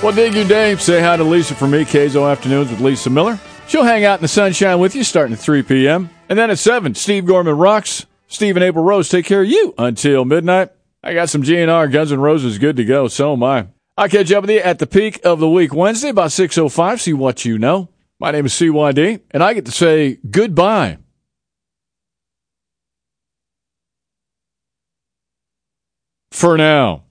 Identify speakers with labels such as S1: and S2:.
S1: Well, dig your day. Say hi to Lisa for me. Keizo Afternoons with Lisa Miller. She'll hang out in the sunshine with you starting at 3 p.m. And then at 7, Steve Gorman rocks. Steve and April Rose take care of you until midnight. I got some GNR, Guns N' Roses good to go. So am I. I'll catch up with you at the peak of the week Wednesday, about 6:05. See what you know. My name is CYD, and I get to say goodbye. For now.